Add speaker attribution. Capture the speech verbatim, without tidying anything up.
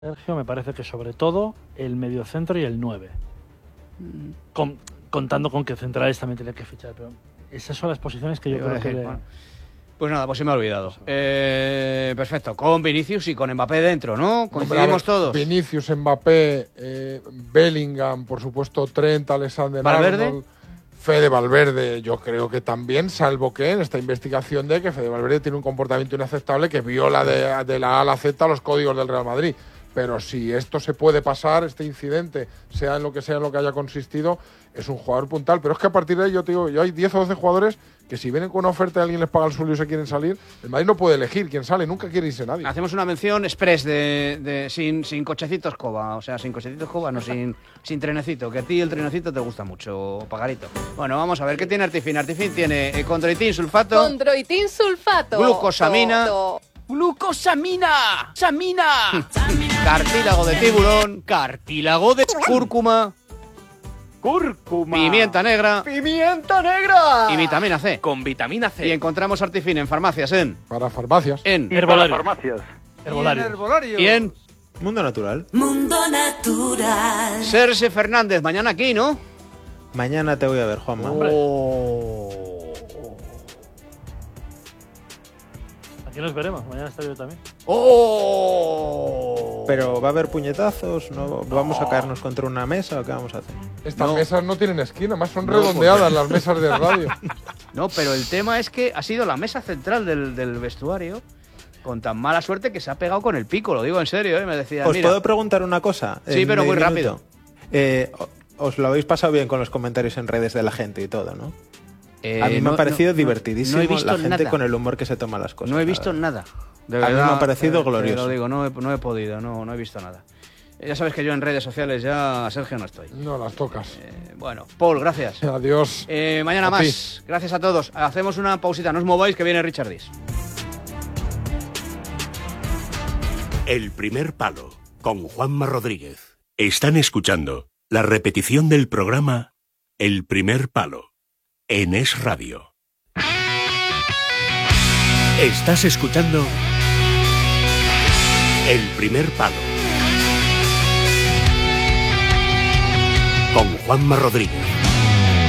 Speaker 1: Sergio, me parece que sobre todo el mediocentro y el nueve. Mm. Con, contando con que centrales también tiene que fichar, pero esas son las posiciones que yo
Speaker 2: Iba
Speaker 1: creo
Speaker 2: a decir,
Speaker 1: que... Le...
Speaker 2: bueno. Pues nada, pues se me ha olvidado. Eh, perfecto, con Vinicius y con Mbappé dentro, ¿no? Coincidimos todos.
Speaker 3: Vinicius, Mbappé, eh, Bellingham, por supuesto, Trent, Alexander
Speaker 2: Valverde.
Speaker 3: Arnold, Fede Valverde, yo creo que también, salvo que en esta investigación de que Fede Valverde tiene un comportamiento inaceptable que viola de, de la A a la Z los códigos del Real Madrid. Pero si esto se puede pasar, este incidente, sea en lo que sea en lo que haya consistido, es un jugador puntal. Pero es que a partir de ahí yo te digo, yo hay diez o doce jugadores que si vienen con una oferta y alguien les paga el sueldo y se quieren salir, el Madrid no puede elegir quién sale, nunca quiere irse nadie.
Speaker 2: Hacemos una mención express de, de sin, sin cochecitos coba, o sea, sin cochecitos coba, no sin, sin trenecito, que a ti el trenecito te gusta mucho, Pagarito. Bueno, vamos a ver, ¿qué tiene Artifin? Artifin tiene eh, condroitin sulfato,
Speaker 4: Condroitin sulfato,
Speaker 2: glucosamina,
Speaker 4: to,
Speaker 5: ¡Glucosamina! ¡Samina!
Speaker 2: cartílago de tiburón, cartílago de cúrcuma,
Speaker 5: ¡Cúrcuma!
Speaker 2: pimienta negra
Speaker 4: ¡Pimienta negra!
Speaker 2: y vitamina C.
Speaker 5: Con vitamina C.
Speaker 2: Y encontramos Artifin en farmacias en...
Speaker 3: Para farmacias.
Speaker 2: En...
Speaker 1: Herbolario.
Speaker 6: farmacias.
Speaker 1: Herbolario.
Speaker 6: Herbolario.
Speaker 2: Y en...
Speaker 7: Mundo Natural.
Speaker 8: Mundo Natural.
Speaker 2: Sergio Fernández, mañana aquí, ¿no?
Speaker 7: Mañana te voy a ver, Juanma.
Speaker 2: Oh.
Speaker 1: Aquí nos veremos, mañana estaré yo también.
Speaker 2: ¡Oh!
Speaker 7: Pero va a haber puñetazos, ¿no? ¿Vamos a caernos contra una mesa o qué vamos a hacer?
Speaker 3: Estas
Speaker 2: No.
Speaker 3: mesas no tienen esquina, más son
Speaker 2: No,
Speaker 3: redondeadas las mesas de radio.
Speaker 2: No, pero el tema es que ha sido la mesa central del, del vestuario con tan mala suerte que se ha pegado con el pico, lo digo en serio, ¿eh? Me decía,
Speaker 7: ¿Os
Speaker 2: mira,
Speaker 7: puedo preguntar una cosa?
Speaker 2: Sí,
Speaker 7: En
Speaker 2: pero muy
Speaker 7: medio
Speaker 2: rápido.
Speaker 7: minuto. Eh, os lo habéis pasado bien con los comentarios en redes de la gente y todo, ¿no?
Speaker 2: eh,
Speaker 7: A mí me
Speaker 2: no-
Speaker 7: ha parecido
Speaker 2: no-
Speaker 7: divertidísimo
Speaker 2: no he visto
Speaker 7: la gente
Speaker 2: nada.
Speaker 7: con el humor que se toma las cosas.
Speaker 2: No he
Speaker 7: la
Speaker 2: visto
Speaker 7: verdad.
Speaker 2: nada. De
Speaker 7: A mí me
Speaker 2: verdad,
Speaker 7: ha parecido
Speaker 2: te- te
Speaker 7: glorioso.
Speaker 2: Lo digo, no he, no he podido, no, no he visto nada. Eh, Ya sabes que yo en redes sociales ya, Sergio, no estoy.
Speaker 3: No las tocas.
Speaker 2: Eh, bueno, Paul, gracias.
Speaker 3: Adiós.
Speaker 2: Eh, mañana
Speaker 3: A
Speaker 2: más. Gracias a todos. Hacemos una pausita, no os mováis que viene Richard Dis.
Speaker 9: El primer palo, con Juanma Rodríguez. Están escuchando la repetición del programa El primer palo, en Es Radio. Estás escuchando El primer palo, con Juanma Rodríguez.